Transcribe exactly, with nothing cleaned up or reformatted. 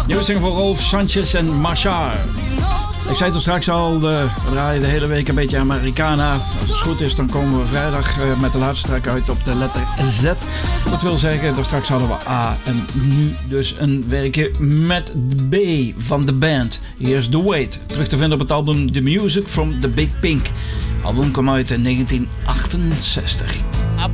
Nieuwe single voor Rolf Sanchez en Machar. Ik zei het er straks al, we draaien de hele week een beetje Americana. Als het goed is, dan komen we vrijdag met de laatste track uit op de letter Z. Dat wil zeggen, daar straks hadden we A en nu dus een werkje met de B van de band. Hier is The Wait, terug te vinden op het album The Music from the Big Pink. Het album kwam uit in negentien achtenzestig.